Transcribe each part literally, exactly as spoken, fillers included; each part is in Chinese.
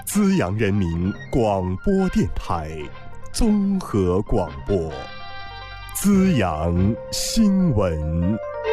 资阳人民广播电台综合广播，资阳新闻。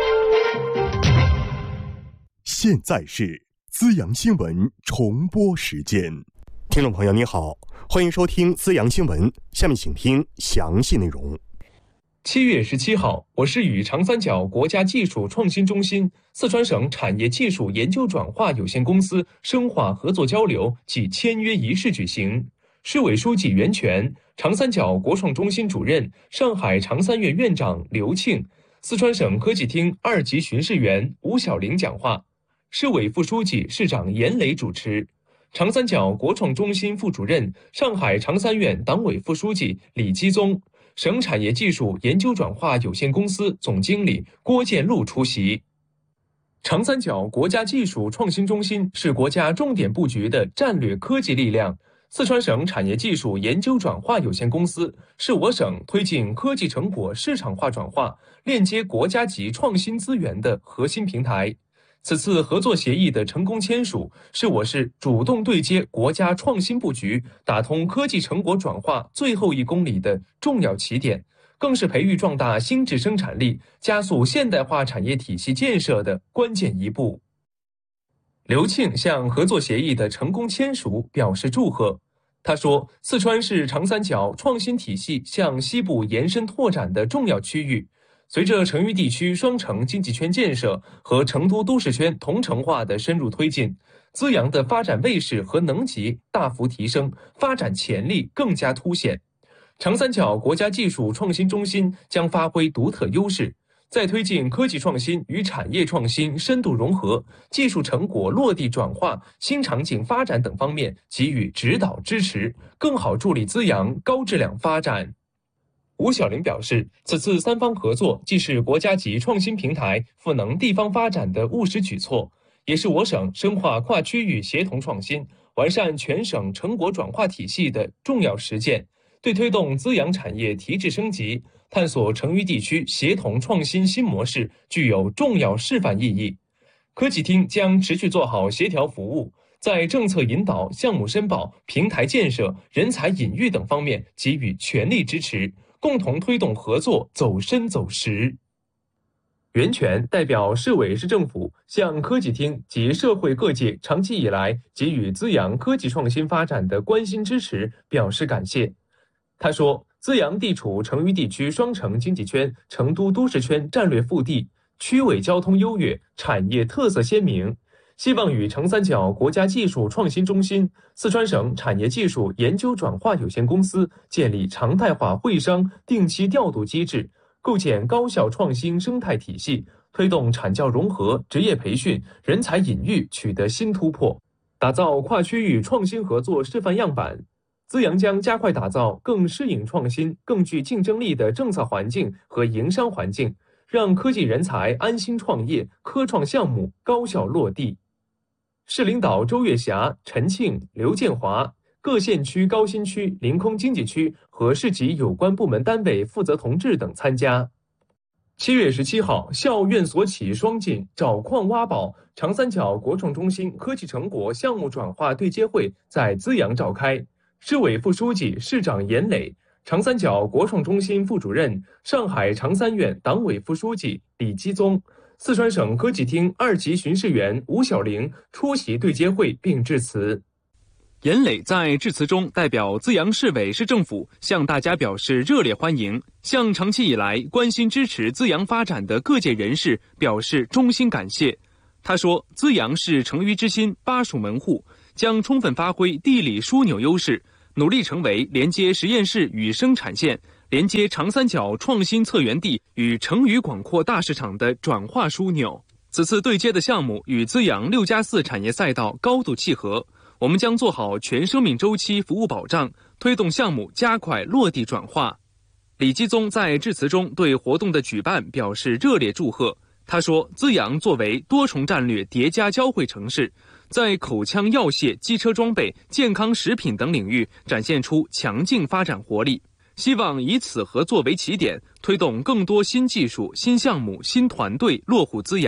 现在是资阳新闻重播时间。听众朋友你好，欢迎收听资阳新闻，下面请听详细内容。 七月十七号，我市与长三角国家技术创新中心、四川省产业技术研究转化有限公司深化合作交流暨签约仪式举行。市委书记袁泉、长三角国创中心主任、上海长三院院长刘庆、四川省科技厅二级巡视员吴小玲讲话，市委副书记、市长严磊主持。长三角国创中心副主任、上海长三院党委副书记李基宗、省产业技术研究转化有限公司总经理郭建禄出席。长三角国家技术创新中心是国家重点布局的战略科技力量，四川省产业技术研究转化有限公司是我省推进科技成果市场化转化、链接国家级创新资源的核心平台。此次合作协议的成功签署，是我市主动对接国家创新布局、打通科技成果转化最后一公里的重要起点，更是培育壮大新质生产力、加速现代化产业体系建设的关键一步。刘庆向合作协议的成功签署表示祝贺。他说，四川是长三角创新体系向西部延伸拓展的重要区域。随着成渝地区双城经济圈建设和成都都市圈同城化的深入推进，资阳的发展位势和能级大幅提升，发展潜力更加凸显。长三角国家技术创新中心将发挥独特优势，在推进科技创新与产业创新深度融合、技术成果落地转化、新场景发展等方面给予指导支持，更好助力资阳高质量发展。吴小玲表示，此次三方合作既是国家级创新平台赋能地方发展的务实举措，也是我省深化跨区域协同创新、完善全省成果转化体系的重要实践，对推动资阳产业提质升级、探索成渝地区协同创新新模式具有重要示范意义。科技厅将持续做好协调服务，在政策引导、项目申报、平台建设、人才引育等方面给予全力支持，共同推动合作走深走实。袁泉代表市委市政府向科技厅及社会各界长期以来给予资阳科技创新发展的关心支持表示感谢。他说，资阳地处成渝地区双城经济圈、成都都市圈战略腹地，区位交通优越，产业特色鲜明，希望与长三角国家技术创新中心、四川省产业技术研究转化有限公司建立常态化会商定期调度机制，构建高校创新生态体系，推动产教融合、职业培训、人才引育取得新突破，打造跨区域创新合作示范样板。资阳将加快打造更适应创新、更具竞争力的政策环境和营商环境，让科技人才安心创业，科创项目高效落地。市领导周月霞、陈庆、刘建华，各县区高新区、临空经济区和市级有关部门单位负责同志等参加。七月十七号，校院所企双进，找矿挖宝，长三角国创中心科技成果项目转化对接会在资阳召开。市委副书记、市长严磊、长三角国创中心副主任、上海长三院党委副书记李基宗、四川省科技厅二级巡视员吴小玲出席对接会并致辞。严磊在致辞中代表资阳市委市政府向大家表示热烈欢迎，向长期以来关心支持资阳发展的各界人士表示衷心感谢。他说，资阳是成渝之心、巴蜀门户，将充分发挥地理枢纽优势，努力成为连接实验室与生产线、连接长三角创新策源地与成渝广阔大市场的转化枢纽。此次对接的项目与资阳六加四产业赛道高度契合，我们将做好全生命周期服务保障，推动项目加快落地转化。李基宗在致辞中对活动的举办表示热烈祝贺。他说，资阳作为多重战略叠加交汇城市，在口腔药械、机车装备、健康食品等领域展现出强劲发展活力，希望以此合作为起点，推动更多新技术、新项目、新团队落户资阳。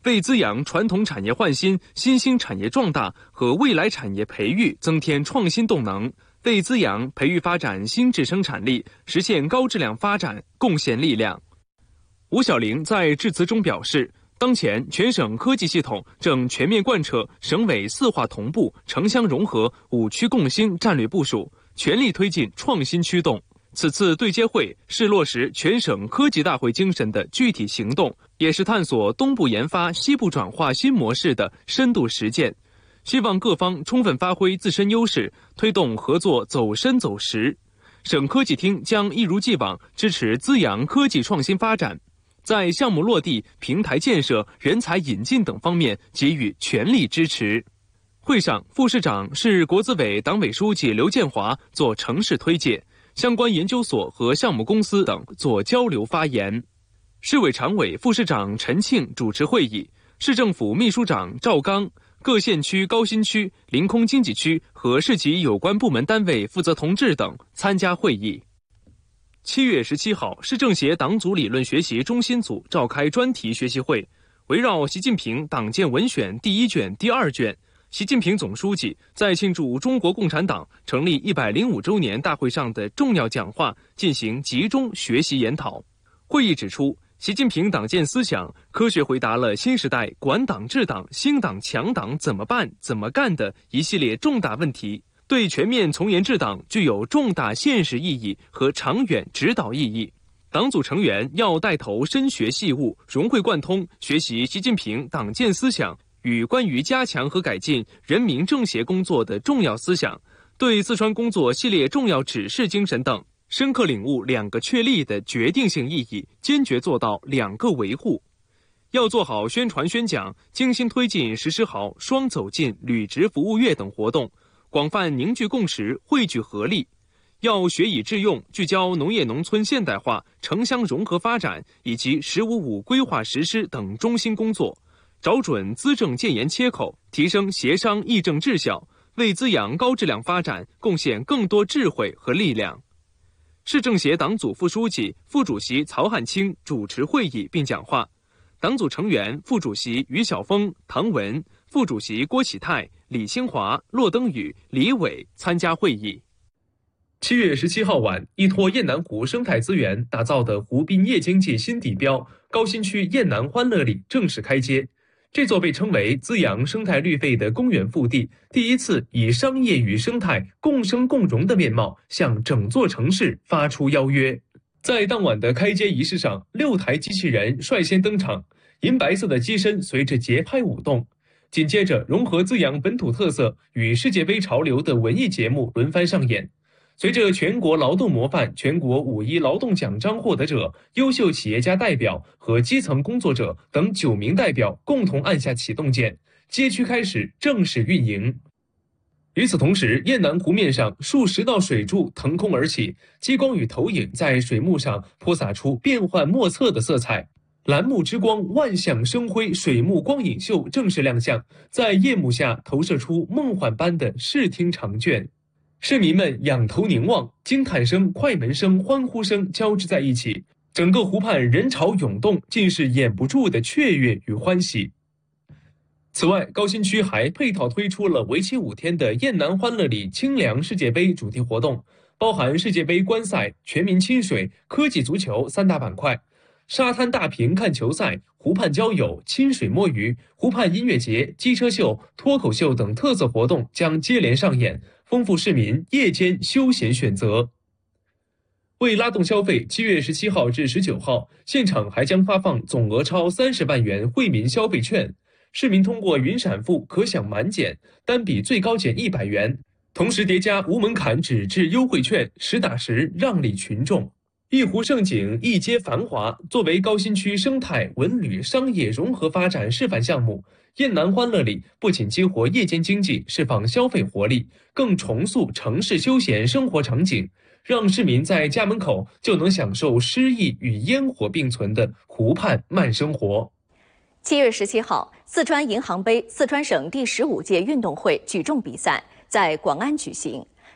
为滋养传统产业焕新、新兴产业壮大和未来产业培育增添创新动能，为滋养培育发展新质生产力、实现高质量发展贡献力量。吴小玲在致辞中表示，当前全省科技系统正全面贯彻省委四化同步、城乡融合、五区共兴战略部署，全力推进创新驱动。此次对接会是落实全省科技大会精神的具体行动，也是探索东部研发、西部转化新模式的深度实践。希望各方充分发挥自身优势，推动合作走深走实。省科技厅将一如既往支持滋养科技创新发展，在项目落地、平台建设、人才引进等方面给予全力支持。会上，副市长、市国资委党委书记刘建华做城市推介，相关研究所和项目公司等做交流发言。市委常委、副市长陈庆主持会议，市政府秘书长赵刚、各县区、高新区、临空经济区和市级有关部门单位负责同志等参加会议。七月十七号，市政协党组理论学习中心组召开专题学习会，围绕习近平党建文选第一卷、第二卷，习近平总书记在庆祝中国共产党成立一百零五周年大会上的重要讲话进行集中学习研讨。会议指出，习近平党建思想科学回答了新时代管党治党、兴党强党怎么办、怎么干的一系列重大问题，对全面从严治党具有重大现实意义和长远指导意义。党组成员要带头深学细悟，融会贯通，学习习近平党建思想与关于加强和改进人民政协工作的重要思想，对四川工作系列重要指示精神等深刻领悟两个确立的决定性意义，坚决做到两个维护。要做好宣传宣讲，精心推进实施好双走进、履职服务月等活动，广泛凝聚共识，汇聚合力。要学以致用，聚焦农业农村现代化、城乡融合发展以及“十五五”规划实施等中心工作，找准资政建言切口，提升协商议政质效，为滋养高质量发展贡献更多智慧和力量。市政协党组副书记、副主席曹汉清主持会议并讲话，党组成员副主席于晓峰、唐文，副主席郭启泰、李兴华、骆登宇、李伟参加会议。七月十七号晚，依托雁南湖生态资源打造的湖滨夜经济新地标高新区雁南欢乐里正式开街。这座被称为滋养生态绿肺的公园腹地，第一次以商业与生态共生共荣的面貌向整座城市发出邀约。在当晚的开街仪式上，六台机器人率先登场，银白色的机身随着节拍舞动。紧接着，融合滋养本土特色与世界杯潮流的文艺节目轮番上演。随着全国劳动模范、全国五一劳动奖章获得者、优秀企业家代表和基层工作者等九名代表共同按下启动键，街区开始正式运营。与此同时，雁南湖面上数十道水柱腾空而起，激光与投影在水幕上泼洒出变幻莫测的色彩。蓝幕之光万象生辉水幕光影秀正式亮相，在夜幕下投射出梦幻般的视听长卷。市民们仰头凝望，惊叹声、快门声、欢呼声交织在一起，整个湖畔人潮涌动，尽是掩不住的雀跃与欢喜。此外，高新区还配套推出了为期五天的雁南欢乐里清凉世界杯主题活动，包含世界杯观赛、全民亲水、科技足球三大板块。沙滩大屏看球赛、湖畔交友、亲水摸鱼、湖畔音乐节、机车秀、脱口秀等特色活动将接连上演，丰富市民夜间休闲选择。为拉动消费，七月十七号至十九号，现场还将发放总额超三十万元惠民消费券，市民通过云闪付可享满减，单笔最高减一百元，同时叠加无门槛纸质优惠券，实打实让利群众。一湖胜景，一街繁华。作为高新区生态、文旅、商业融合发展示范项目，雁南欢乐里不仅激活夜间经济，释放消费活力，更重塑城市休闲生活场景，让市民在家门口就能享受诗意与烟火并存的湖畔慢生活。 七月十七号，四川银行杯四川省第十五届运动会举重比赛在广安举行。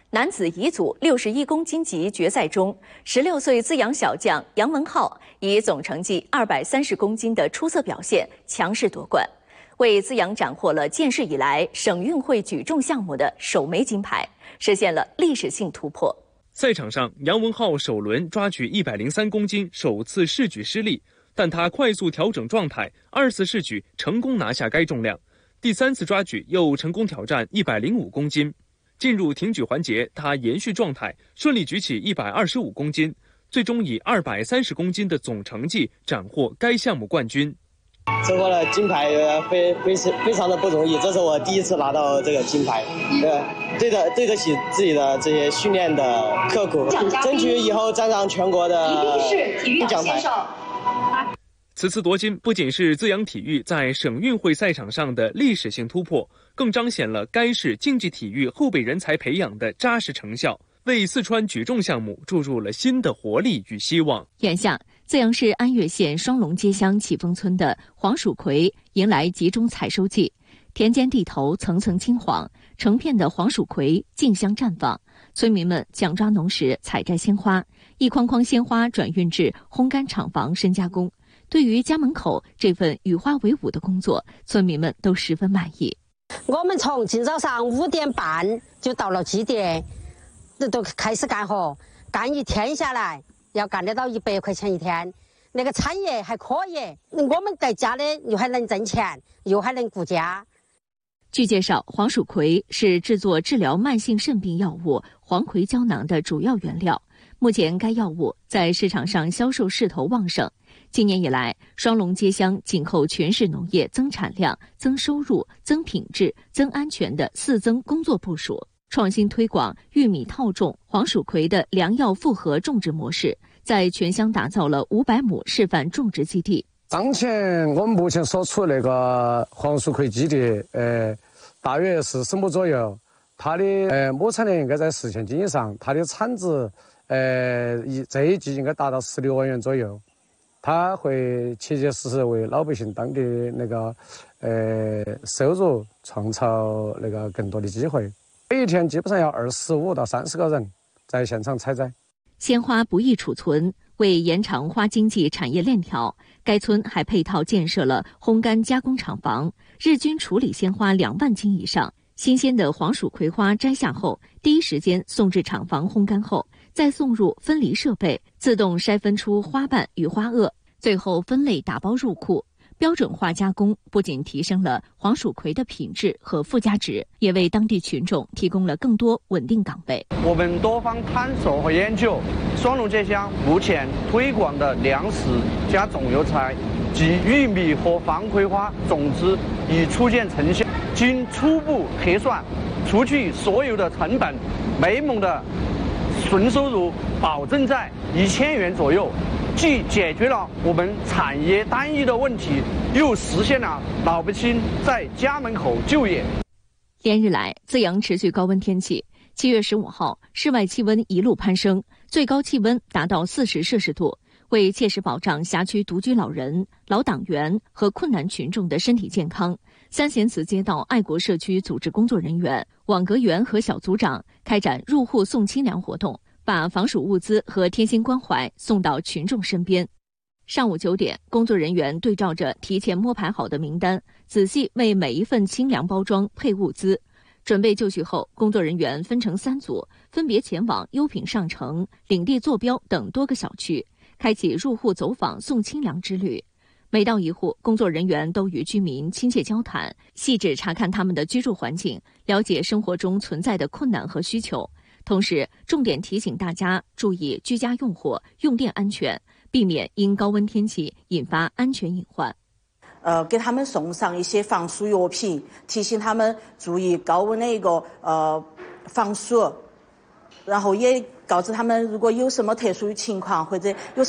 男子乙组六十一公斤级决赛中，十六岁资阳小将杨文浩以总成绩二百三十公斤的出色表现，强势夺冠，为资阳斩获了建市以来省运会举重项目的首枚金牌，实现了历史性突破。 赛场上，杨文浩首轮抓举一百零三公斤，首次试举失利，但他快速调整状态，二次试举成功拿下该重量。第三次抓举又成功挑战一百零五公斤。进入挺举环节，他延续状态，顺利举起一百二十五公斤，最终以二百三十公斤的总成绩斩获该项目冠军。 收获了金牌，非非非常的不容易，这是我第一次拿到这个金牌，对对得对得起自己的这些训练的刻苦，争取以后站上全国的奖牌。 此次夺金不仅是资阳体育在省运会赛场上的历史性突破，更彰显了该市竞技体育后备人才培养的扎实成效，为四川举重项目注入了新的活力与希望。 眼下，资阳市安岳县双龙街乡启丰村的黄蜀葵迎来集中采收季，田间地头层层青黄，成片的黄蜀葵竞相绽放，村民们抢抓农时采摘鲜花，一筐筐鲜花转运至烘干厂房深加工。对于家门口这份与花为伍的工作，村民们都十分满意。 我们从今早上五点半就到了基地，都开始干活，干一天下来要干得到一百块钱一天，那个产业还可以，我们在家里又还能挣钱，又还能顾家。 据介绍，黄蜀葵是制作治疗慢性肾病药物黄葵胶囊的主要原料，目前该药物在市场上销售势头旺盛。今年以来，双龙街乡紧扣全市农业增产量、增收入、增品质、增安全的四增工作部署，创新推广玉米套种黄蜀葵的良药复合种植模式，在全乡打造了五百亩示范种植基地。 当前我们目前所处那个黄蜀葵基地，呃，大约是十亩左右，它的呃亩产量应该在四千斤以上，它的产值，呃，一这一季应该达到十六万元左右。它会切切实实为老百姓当地那个呃收入创造那个更多的机会。每一天基本上要二十五到三十个人在现场采摘。 鲜花不易储存，为延长花经济产业链条，该村还配套建设了烘干加工厂房，日均处理鲜花两万斤以上。新鲜的黄蜀葵花摘下后，第一时间送至厂房烘干后，再送入分离设备，自动筛分出花瓣与花萼，最后分类打包入库。标准化加工不仅提升了黄蜀葵的品质和附加值，也为当地群众提供了更多稳定岗位。 我们多方探索和研究，双龙街乡目前推广的粮食加种油菜及玉米和黄葵花种子已初见成效。经初步核算，除去所有的成本，每亩的纯收入保证在一千元左右，既解决了我们产业单一的问题，又实现了老百姓在家门口就业。 连日来，资阳持续高温天气。七月十五号，室外气温一路攀升，最高气温达到四十摄氏度。为切实保障辖区独居老人、老党员和困难群众的身体健康，三贤祠街道爱国社区组织工作人员、网格员和小组长开展入户送清凉活动，把防暑物资和贴心关怀送到群众身边。上午九点，工作人员对照着提前摸排好的名单，仔细为每一份清凉包装配物资。准备就绪后，工作人员分成三组，分别前往优品上城、领地坐标等多个小区，开启入户走访送清凉之旅。每到一户，工作人员都与居民亲切交谈，细致查看他们的居住环境，了解生活中存在的困难和需求。同时，重点提醒大家注意居家用火、用电安全，避免因高温天气引发安全隐患。 呃，给他们送上一些防暑药品，提醒他们注意高温的一个呃防暑，然后也告知他们如果有什么特殊情况或者有